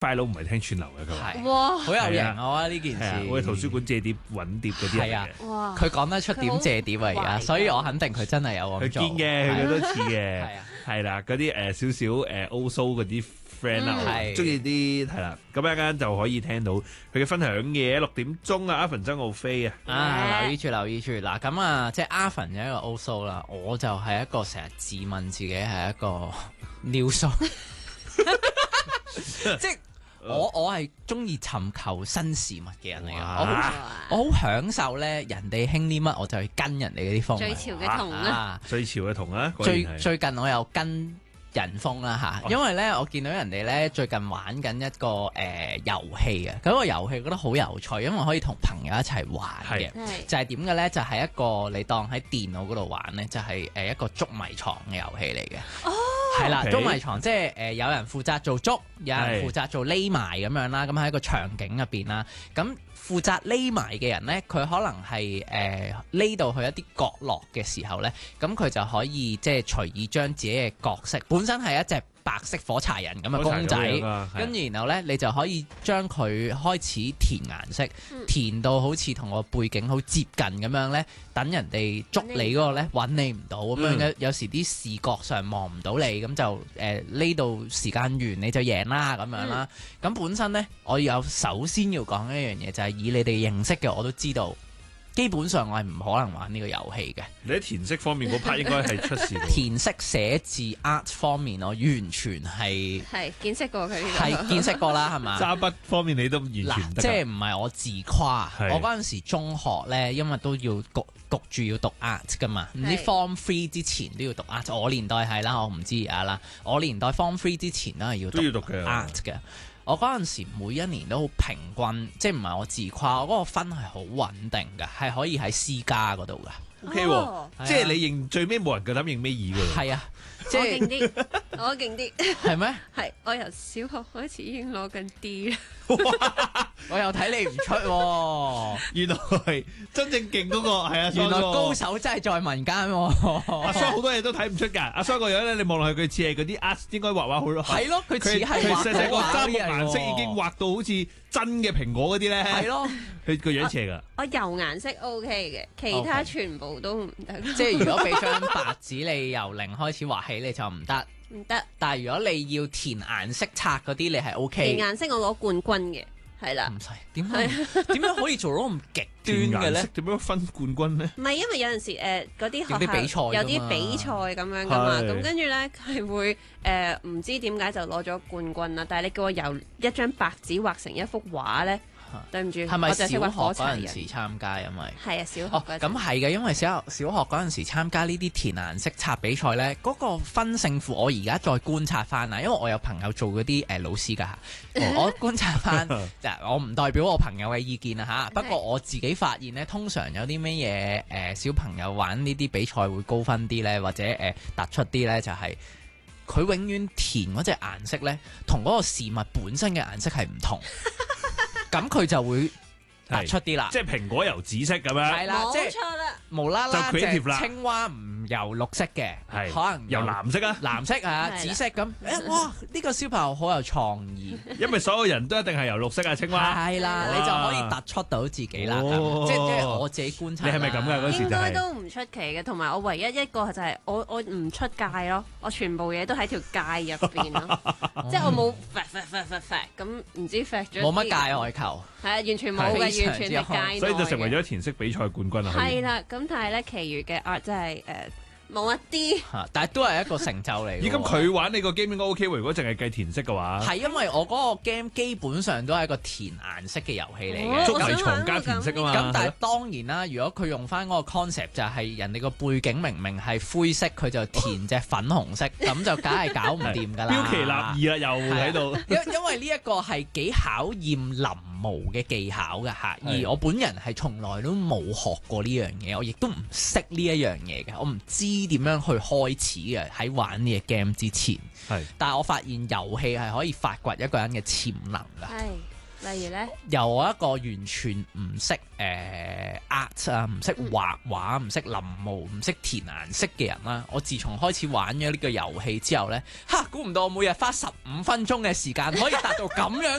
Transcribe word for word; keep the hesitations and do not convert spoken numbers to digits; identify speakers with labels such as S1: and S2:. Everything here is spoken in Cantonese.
S1: 快佬唔係聽串流嘅，佢話
S2: 係
S3: 哇，
S2: 好有型啊！我覺得呢件
S1: 係啊，
S2: 事，
S1: 我去圖書館借碟揾碟嗰啲人嚟嘅，
S3: 哇，
S2: 佢講得出點借碟啊！而家，
S3: 佢好
S2: 所以我肯定佢真係有
S1: 佢
S2: 咁做。
S1: 堅嘅，佢都似嘅，
S2: 係啊，
S1: 係啦，嗰啲誒少少誒 old soul 嗰啲 friend 啊，
S2: 嗯係
S1: 中意啲係啦，咁一陣就可以聽到佢嘅分享嘅六點鐘啊，阿芬曾奧飛啊，
S2: 啊，留意住留意住嗱，咁啊，即係阿芬有一個 old soul 啦，我就係一個成日自問自己係一個 new soul，即係我我係中意尋求新事物嘅人嚟嘅，
S1: 哇
S2: 我好我好享受咧，人哋興啲乜我就去跟人哋嗰啲風。
S3: 最潮嘅同啊，
S2: 啊！
S1: 最潮嘅同啊，果
S2: 最
S1: 然係
S2: 最近我又跟人風啦嚇，因為咧我見到人哋咧最近玩緊一個誒、呃、遊戲啊，咁、個遊戲覺得好有趣，因為可以同朋友一齊玩嘅。
S3: 係
S2: 就係點嘅咧？就係、一個你當喺電腦嗰度玩咧，就係、誒一個捉迷藏嘅遊戲嚟嘅。哦，係啦，
S1: OK
S2: 捉迷藏即係誒、呃、有人負責做捉，有人負責做匿埋咁樣啦。咁喺一個場景入邊啦，咁負責匿埋嘅人咧，佢可能係誒匿到去一啲角落嘅時候咧，咁佢就可以即係隨意將自己嘅角色本身係一隻白色火柴人咁嘅公仔，
S1: 火柴咁樣啊係
S2: 跟住然後咧，你就可以將佢開始填顏色，
S3: 嗯
S2: 填到好似同個背景好接近咁樣咧，等人哋捉你嗰個咧揾你唔到咁樣嘅，
S1: 嗯
S2: 有時啲視覺上望唔到你，咁就誒呢度時間完你就贏啦咁樣啦。咁、本身咧，我有首先要講一樣嘢，就係、以你哋認識嘅我都知道，基本上我係唔可能玩呢個遊戲嘅。
S1: 你喺填色方面嗰 part 應該係出事嘅。
S2: 填色寫字 art 方面，我完全係
S3: 係見識過佢呢個
S2: 係見識過啦，係嘛？
S1: 揸筆方面你都完全唔
S2: 嗱，
S1: 得㗎，
S2: 即係唔係我自誇，
S1: 係
S2: 我嗰陣時中學咧，因為都要焗焗住要讀 art 噶嘛，唔知
S3: 係
S2: form three 之前都要讀 art。我年代係啦，我唔知而家啦。我年代 form three 之前都係要
S1: 都要讀嘅
S2: art 嘅。我嗰陣時每一年都好平均，即係唔係我自誇，我嗰個分係好穩定嘅，係可以喺 C 加嗰度嘅。
S1: O K
S3: 哦
S1: 喎，即係你認最尾冇人夠膽認尾二㗎喎。
S2: 係啊，即
S3: 我
S2: 係
S3: 勁啲，我勁啲，
S2: 係咩？
S3: 係我由小學開始已經攞緊 D 啦。
S2: 我又睇你唔出喎，
S1: 原來係真正勁嗰個係阿
S2: 原來
S1: 桑
S2: 高手真係在民間喎。
S1: 阿桑好多嘢都睇唔出㗎。阿桑個樣咧，你望落去佢似係嗰啲 art 應該畫畫好多。
S2: 係咯，佢似
S1: 佢
S2: 係畫
S1: 佢細細個
S2: 畫
S1: 揸木
S2: 啲人喎
S1: 顏色已經畫到好似真嘅蘋果嗰啲咧。
S2: 係咯。
S1: 佢個樣似係㗎。
S3: 我油顏色 O K 嘅，其他
S2: OK
S3: 全部都唔得，
S2: 即係如果俾張白紙你由零開始畫起你就唔得，
S3: 唔得。
S2: 但係如果你要填顏色刷嗰啲你係 O
S3: 填
S2: K，
S3: 顏色我攞冠軍嘅，係啦。
S2: 唔使點解點樣可以做到咁極端嘅咧
S1: 顏色？點樣分冠軍咧？
S3: 唔係因為有陣時誒嗰啲學
S2: 有啲比賽
S3: 校有
S2: 㗎嘛
S3: 啲比賽咁樣噶嘛，
S1: 係
S3: 咁跟住咧佢會誒唔知點解就攞咗冠軍啦。但係你叫我由一張白紙畫成一幅畫咧，對唔住，
S2: 係咪小學
S3: 我就識畫火
S2: 嗰
S3: 柴人。
S2: 陣時參加？因為
S3: 係啊，小學
S2: 哦，
S3: 嗰陣
S2: 咁係嘅，因為小學小學嗰陣時參加呢啲填顏色刷比賽呢，嗰、個分勝負，我而家再觀察翻啊，因為我有朋友做嗰啲誒老師㗎嚇，我觀察翻，就我唔代表我朋友嘅意見啊嚇，不過我自己發現呢，通常有啲咩嘢誒小朋友玩呢啲比賽會高分啲呢，或者誒、呃、突出啲呢，就係、佢永遠填嗰隻顏色呢，同嗰個事物本身嘅顏色係唔同，咁佢就會突出啲啦。
S1: 即係蘋果由紫色咁樣，
S2: 係啦，即係
S3: 冇錯啦，
S2: 無啦啦
S1: 就
S2: 隻
S1: creative 啦
S2: 青蛙唔由綠色嘅，
S1: 係
S2: 可能
S1: 由藍色啊。
S2: 藍色啊、
S3: 係啦
S2: 紫色咁。誒哇！呢個小朋友好有創意，
S1: 因為所有人都一定係由綠色啊，青蛙。
S2: 係啦，
S1: 哇
S2: 你就可以突出到自己啦。
S1: 哦
S2: 咁即係即係我自己觀察啦。
S1: 你係咪咁㗎嗰時
S3: 應該
S1: 就係
S3: 都唔出奇嘅。同埋我唯一一個就係我我唔出界咯，我全部嘢都喺條界入邊咯，即係我冇揈揈揈揈揈咁，唔知揈咗
S2: 冇乜
S3: 啲
S2: 界外球？
S3: 係啊，完全冇嘅，
S2: 非常
S3: 完全係界內嘅
S1: 所以就成為咗填色比賽冠軍啦。可以
S3: 係啦，咁但係咧，其餘嘅 art 真係誒冇一啲。
S2: 嚇！但係都係一個成就嚟嘅喎。
S1: 咦，咁佢玩你個 game 應該 OK 喎。如果淨係計填色嘅話，
S2: 係因為我嗰個 game 基本上都係一個填顏色嘅遊戲嚟嘅。
S3: 哦
S1: 捉迷藏加填色啊嘛。
S2: 咁但係當然啦，如果佢用翻嗰個 concept 就係人哋個背景明明係灰色，佢就填隻粉紅色，咁就梗係搞唔掂㗎啦。
S1: 標奇立異啦，又喺度。
S2: 因因為呢一個係幾考驗臨摹嘅技巧㗎嚇，
S1: 係
S2: 而我本人係從來都冇學過呢樣嘢，我亦都唔識呢一樣嘢嘅，我唔知點樣去開始嘅喺玩呢個 game 之前。
S1: 係
S2: 但係我發現遊戲係可以發掘一個人嘅潛能㗎。
S3: 係例如咧，
S2: 由我一個完全唔識誒 art 啊，唔識畫畫，唔識臨摹，唔識填顏色嘅人啦，我自從開始玩咗呢個遊戲之後呢，嚇估唔到我每日花十五分鐘嘅時間可以達到咁樣